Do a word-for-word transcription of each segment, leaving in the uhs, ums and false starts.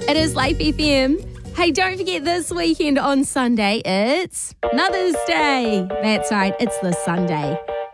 It is Life F M. Hey, don't forget this weekend on Sunday, it's Mother's Day. That's right, it's this Sunday.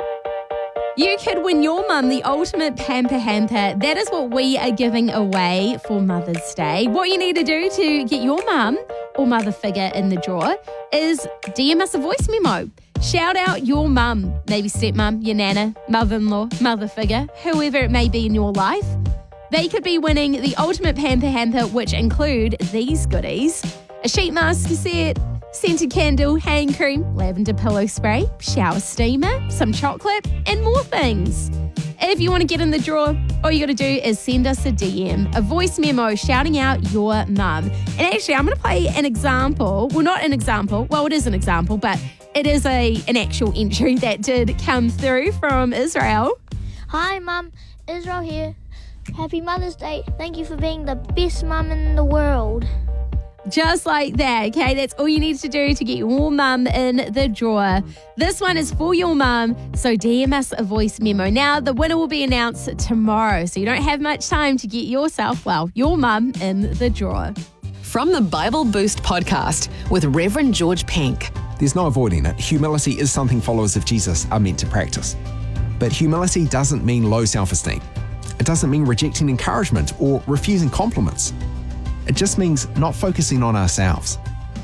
You could win your mum the ultimate pamper hamper. That is what we are giving away for Mother's Day. What you need to do to get your mum or mother figure in the draw is D M us a voice memo. Shout out your mum, maybe stepmum, your nana, mother-in-law, mother figure, whoever it may be in your life. They could be winning the ultimate pamper hamper, which include these goodies: a sheet mask set, scented candle, hand cream, lavender pillow spray, shower steamer, some chocolate, and more things. If you want to get in the draw, all you got to do is send us a D M, a voice memo shouting out your mum. And actually, I'm going to play an example. Well, not an example. Well, it is an example, but it is a an actual entry that did come through from Israel. Hi, Mum. Israel here. Happy Mother's Day. Thank you for being the best mum in the world. Just like that, okay? That's all you need to do to get your mum in the drawer. This one is for your mum, so D M us a voice memo. Now, the winner will be announced tomorrow, so you don't have much time to get yourself, well, your mum in the drawer. From the Bible Boost podcast with Reverend George Pink. There's no avoiding it. Humility is something followers of Jesus are meant to practice. But humility doesn't mean low self-esteem. It doesn't mean rejecting encouragement or refusing compliments. It just means not focusing on ourselves.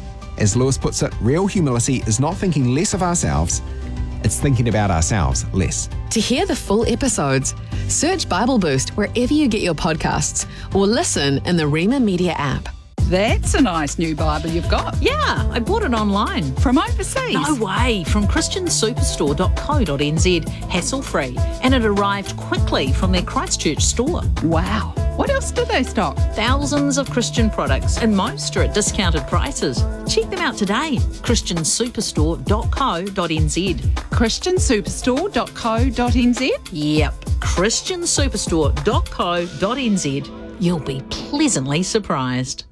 As Lewis puts it, real humility is not thinking less of ourselves, it's thinking about ourselves less. To hear the full episodes, search Bible Boost wherever you get your podcasts or listen in the Rema Media app. That's a nice new Bible you've got. Yeah, I bought it online. From overseas? No way, from christian superstore dot co dot n z, hassle-free. And it arrived quickly from their Christchurch store. Wow. What else do they stock? Thousands of Christian products, and most are at discounted prices. Check them out today. christian superstore dot co dot n z. christian superstore dot co dot n z? Yep, christian superstore dot co dot n z. You'll be pleasantly surprised.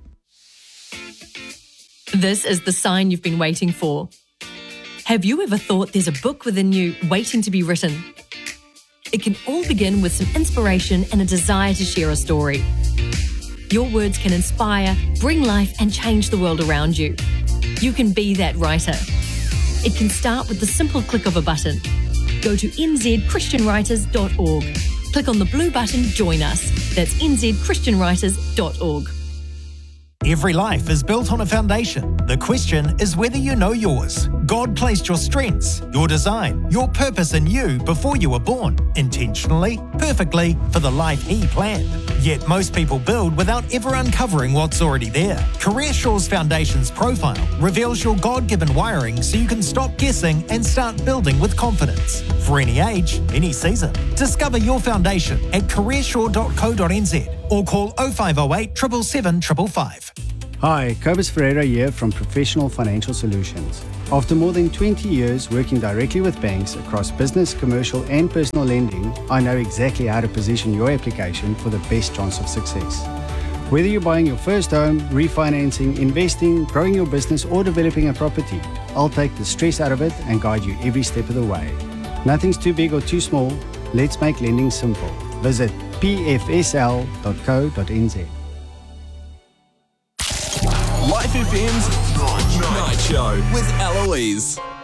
This is the sign you've been waiting for. Have you ever thought there's a book within you waiting to be written? It can all begin with some inspiration and a desire to share a story. Your words can inspire, bring life, and change the world around you. You can be that writer. It can start with the simple click of a button. Go to n z christian writers dot org. Click on the blue button, Join Us. That's n z christian writers dot org. Every life is built on a foundation. The question is whether you know yours. God placed your strengths, your design, your purpose in you before you were born, intentionally, perfectly, for the life He planned. Yet most people build without ever uncovering what's already there. CareerSure's Foundations profile reveals your God-given wiring so you can stop guessing and start building with confidence. For any age, any season. Discover your foundation at career sure dot co dot n z or call oh five oh eight, seven seven seven, five five five. Hi, Cobus Ferreira here from Professional Financial Solutions. After more than twenty years working directly with banks across business, commercial and personal lending, I know exactly how to position your application for the best chance of success. Whether you're buying your first home, refinancing, investing, growing your business or developing a property, I'll take the stress out of it and guide you every step of the way. Nothing's too big or too small. Let's make lending simple. Visit p f s l dot co dot n z. Life F M's Night Show with Eloise.